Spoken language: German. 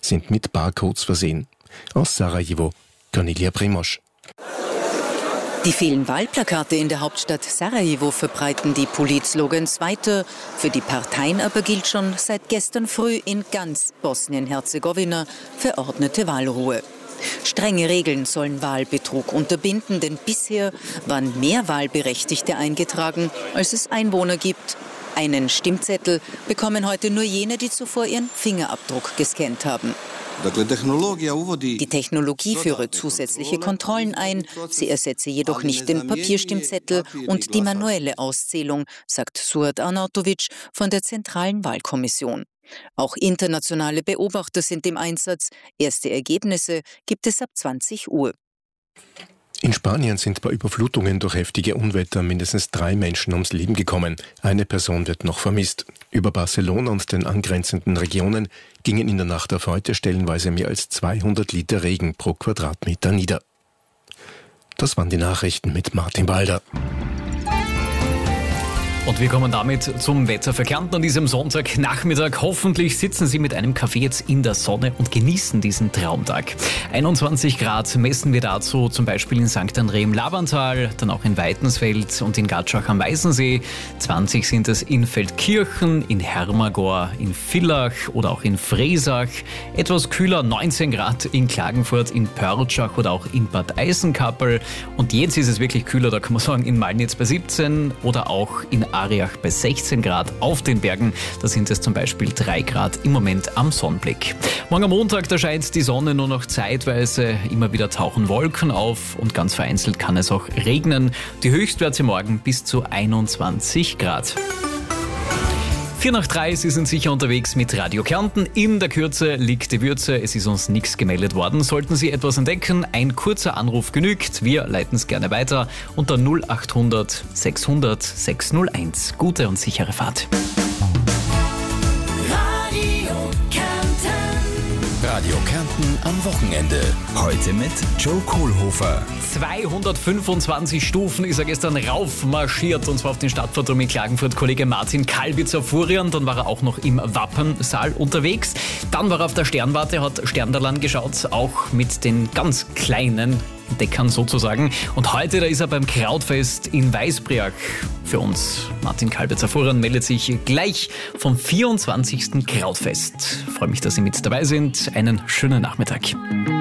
sind mit Barcodes versehen. Aus Sarajevo, Cornelia Primosch. Die vielen Wahlplakate in der Hauptstadt Sarajevo verbreiten die Politslogans weiter. Für die Parteien aber gilt schon seit gestern früh in ganz Bosnien-Herzegowina verordnete Wahlruhe. Strenge Regeln sollen Wahlbetrug unterbinden, denn bisher waren mehr Wahlberechtigte eingetragen, als es Einwohner gibt. Einen Stimmzettel bekommen heute nur jene, die zuvor ihren Fingerabdruck gescannt haben. Die Technologie führe zusätzliche Kontrollen ein, sie ersetze jedoch nicht den Papierstimmzettel und die manuelle Auszählung, sagt Suat Arnautovic von der Zentralen Wahlkommission. Auch internationale Beobachter sind im Einsatz. Erste Ergebnisse gibt es ab 20 Uhr. In Spanien sind bei Überflutungen durch heftige Unwetter mindestens 3 Menschen ums Leben gekommen. Eine Person wird noch vermisst. Über Barcelona und den angrenzenden Regionen gingen in der Nacht auf heute stellenweise mehr als 200 Liter Regen pro Quadratmeter nieder. Das waren die Nachrichten mit Martin Balder. Und wir kommen damit zum Wetter für Kärnten an diesem Sonntagnachmittag. Hoffentlich sitzen Sie mit einem Kaffee jetzt in der Sonne und genießen diesen Traumtag. 21 Grad messen wir dazu zum Beispiel in St. André im Lavantal, dann auch in Weitensfeld und in Gatschach am Weißensee. 20 sind es in Feldkirchen, in Hermagor, in Villach oder auch in Fresach. Etwas kühler 19 Grad in Klagenfurt, in Pörtschach oder auch in Bad Eisenkappel. Und jetzt ist es wirklich kühler, da kann man sagen, in Malnitz bei 17 oder auch in Ariach bei 16 Grad auf den Bergen. Da sind es zum Beispiel 3 Grad im Moment am Sonnenblick. Morgen am Montag, da scheint die Sonne nur noch zeitweise. Immer wieder tauchen Wolken auf und ganz vereinzelt kann es auch regnen. Die Höchstwerte morgen bis zu 21 Grad. 4 nach 3, Sie sind sicher unterwegs mit Radio Kärnten. In der Kürze liegt die Würze. Es ist uns nichts gemeldet worden. Sollten Sie etwas entdecken, ein kurzer Anruf genügt. Wir leiten es gerne weiter unter 0800 600 601. Gute und sichere Fahrt. Radio Kärnten am Wochenende. Heute mit Joe Kohlhofer. 225 Stufen ist er gestern raufmarschiert, und zwar auf den Stadtverturm in Klagenfurt. Kollege Martin Kalbitzer Furian, dann war er auch noch im Wappensaal unterwegs. Dann war er auf der Sternwarte, hat Sterndalan geschaut, auch mit den ganz kleinen Deckern sozusagen. Und heute, da ist er beim Krautfest in Weißbriach für uns. Martin Kalbitzer Furian meldet sich gleich vom 24. Krautfest. Freue mich, dass Sie mit dabei sind. Einen schönen Nachmittag.